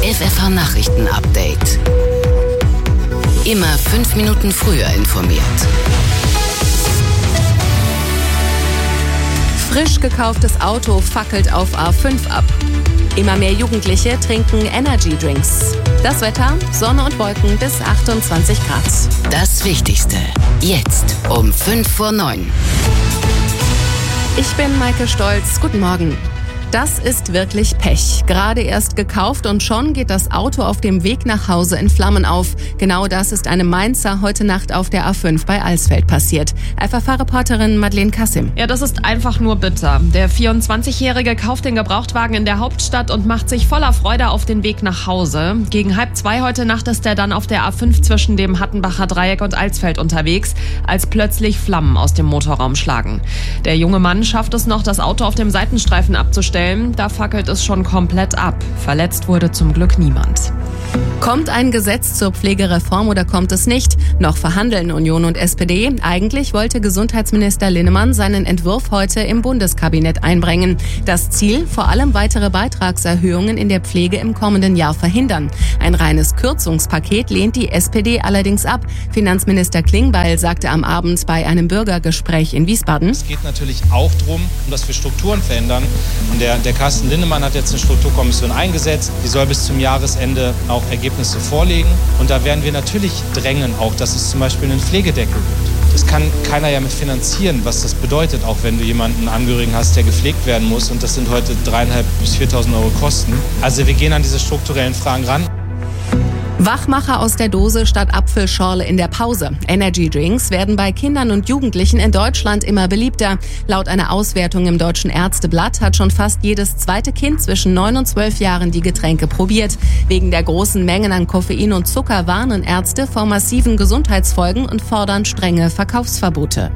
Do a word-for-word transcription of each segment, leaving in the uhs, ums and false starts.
F F H-Nachrichten-Update. Immer fünf Minuten früher informiert. Frisch gekauftes Auto fackelt auf A fünf ab. Immer mehr Jugendliche trinken Energy Drinks. Das Wetter, Sonne und Wolken bis achtundzwanzig Grad. Das Wichtigste, jetzt um fünf vor neun. Ich bin Maike Stolz. Guten Morgen. Das ist wirklich Pech. Gerade erst gekauft und schon geht das Auto auf dem Weg nach Hause in Flammen auf. Genau das ist einem Mainzer heute Nacht auf der A fünf bei Alsfeld passiert. F F H-Reporterin Madeleine Kassim. Ja, das ist einfach nur bitter. Der vierundzwanzigjährige kauft den Gebrauchtwagen in der Hauptstadt und macht sich voller Freude auf den Weg nach Hause. Gegen halb zwei heute Nacht ist er dann auf der A fünf zwischen dem Hattenbacher Dreieck und Alsfeld unterwegs, als plötzlich Flammen aus dem Motorraum schlagen. Der junge Mann schafft es noch, das Auto auf dem Seitenstreifen abzustellen. Da fackelt es schon komplett ab. Verletzt wurde zum Glück niemand. Kommt ein Gesetz zur Pflegereform oder kommt es nicht? Noch verhandeln Union und S P D. Eigentlich wollte Gesundheitsminister Linnemann seinen Entwurf heute im Bundeskabinett einbringen. Das Ziel, vor allem weitere Beitragserhöhungen in der Pflege im kommenden Jahr verhindern. Ein reines Kürzungspaket lehnt die S P D allerdings ab. Finanzminister Klingbeil sagte am Abend bei einem Bürgergespräch in Wiesbaden: Es geht natürlich auch darum, dass wir Strukturen verändern. Und der, der Carsten Linnemann hat jetzt eine Strukturkommission eingesetzt. Die soll bis zum Jahresende auch Ergebnisse vorlegen. Und da werden wir natürlich drängen, auch, dass es zum Beispiel einen Pflegedeckel gibt. Das kann keiner ja mit finanzieren, was das bedeutet, auch wenn du jemanden Angehörigen hast, der gepflegt werden muss. Und das sind heute dreitausendfünfhundert bis viertausend Euro Kosten. Also wir gehen an diese strukturellen Fragen ran. Wachmacher aus der Dose statt Apfelschorle in der Pause. Energy Drinks werden bei Kindern und Jugendlichen in Deutschland immer beliebter. Laut einer Auswertung im Deutschen Ärzteblatt hat schon fast jedes zweite Kind zwischen neun und zwölf Jahren die Getränke probiert. Wegen der großen Mengen an Koffein und Zucker warnen Ärzte vor massiven Gesundheitsfolgen und fordern strenge Verkaufsverbote.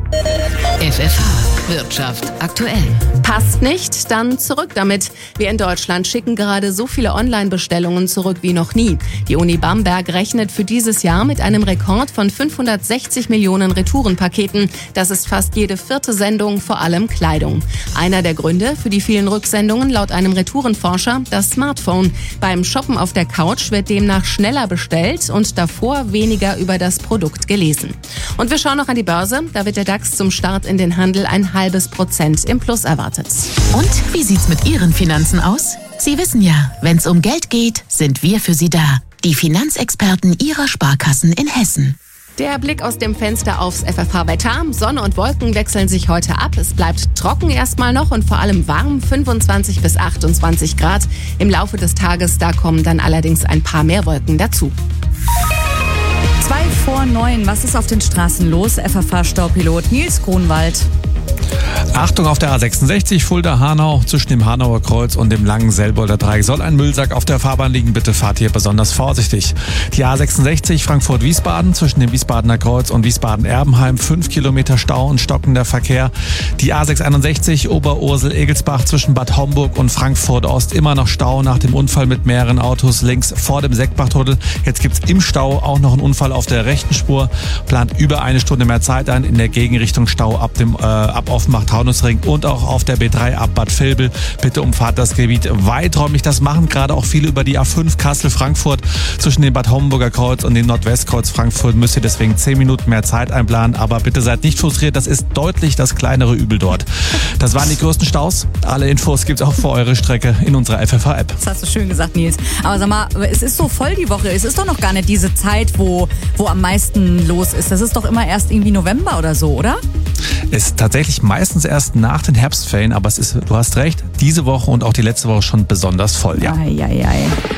F F H Wirtschaft aktuell. Passt nicht? Dann zurück damit. Wir in Deutschland schicken gerade so viele Online-Bestellungen zurück wie noch nie. Die Uni Bamberg rechnet für dieses Jahr mit einem Rekord von fünfhundertsechzig Millionen Retourenpaketen. Das ist fast jede vierte Sendung, vor allem Kleidung. Einer der Gründe für die vielen Rücksendungen laut einem Retourenforscher das Smartphone. Beim Shoppen auf der Couch wird demnach schneller bestellt und davor weniger über das Produkt gelesen. Und wir schauen noch an die Börse. Da wird der DAX zum Start in den Handel ein halbes Prozent im Plus erwartet. Und wie sieht's mit Ihren Finanzen aus? Sie wissen ja, wenn's um Geld geht, sind wir für Sie da. Die Finanzexperten Ihrer Sparkassen in Hessen. Der Blick aus dem Fenster aufs F F H-Wetter. Sonne und Wolken wechseln sich heute ab. Es bleibt trocken erstmal noch und vor allem warm, fünfundzwanzig bis achtundzwanzig Grad. Im Laufe des Tages, da kommen dann allerdings ein paar mehr Wolken dazu. Zwei vor neun. Was ist auf den Straßen los? F F H-Staupilot Nils Grunwald. Achtung auf der A sechsundsechzig Fulda-Hanau zwischen dem Hanauer Kreuz und dem langen Selbolder Dreieck soll ein Müllsack auf der Fahrbahn liegen. Bitte fahrt hier besonders vorsichtig. Die A sechsundsechzig Frankfurt-Wiesbaden zwischen dem Wiesbadener Kreuz und Wiesbaden-Erbenheim. Fünf Kilometer Stau und stockender Verkehr. Die A sechshunderteinundsechzig Oberursel-Egelsbach zwischen Bad Homburg und Frankfurt-Ost. Immer noch Stau nach dem Unfall mit mehreren Autos links vor dem Seckbachtunnel. Jetzt gibt's im Stau auch noch einen Unfall auf der rechten Spur. Plant über eine Stunde mehr Zeit ein in der Gegenrichtung Stau ab dem äh, ab Offenbach-Taunusring und auch auf der B drei ab Bad Vilbel. Bitte umfahrt das Gebiet weiträumig. Das machen gerade auch viele über die A fünf Kassel-Frankfurt. Zwischen dem Bad Homburger Kreuz und dem Nordwestkreuz Frankfurt müsst ihr deswegen zehn Minuten mehr Zeit einplanen. Aber bitte seid nicht frustriert, das ist deutlich das kleinere Übel dort. Das waren die größten Staus. Alle Infos gibt's auch für eure Strecke in unserer F F H-App. Das hast du schön gesagt, Nils. Aber sag mal, es ist so voll die Woche. Es ist doch noch gar nicht diese Zeit, wo, wo am meisten los ist. Das ist doch immer erst irgendwie November oder so, oder? Ist tatsächlich meistens erst nach den Herbstferien, aber es ist, du hast recht, diese Woche und auch die letzte Woche schon besonders voll, ja. Ei, ei, ei.